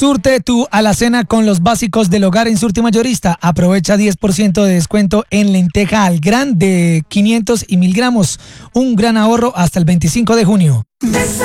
Surte tu alacena con los básicos del hogar en Surti Mayorista. Aprovecha 10% de descuento en lenteja al gran de 500 y 1000 gramos. Un gran ahorro hasta el 25 de junio.